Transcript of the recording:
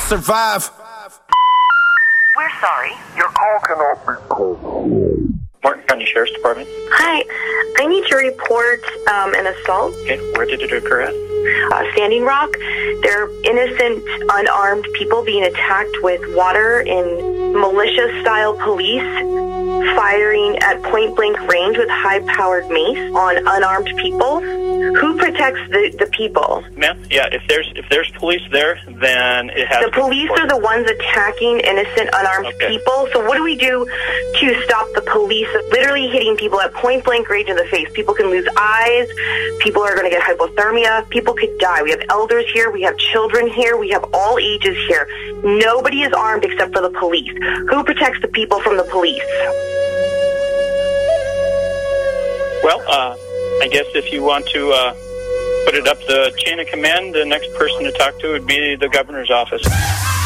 survive. We're sorry. Your call cannot be called. Martin County Sheriff's Department. Hi, I need to report an assault. Okay, where did it occur at? Standing Rock. There are innocent, unarmed people being attacked with water in militia-style police, firing at point-blank range with high-powered mace on unarmed people. Who protects the people? Ma'am, yeah, if there's police there, then it has The police are the ones attacking innocent, unarmed people. So what do we do to stop the police literally hitting people at point-blank range in the face? People can lose eyes. People are going to get hypothermia. People could die. We have elders here. We have children here. We have all ages here. Nobody is armed except for the police. Who protects the people from the police? Well, I guess if you want to put it up the chain of command, the next person to talk to would be the governor's office.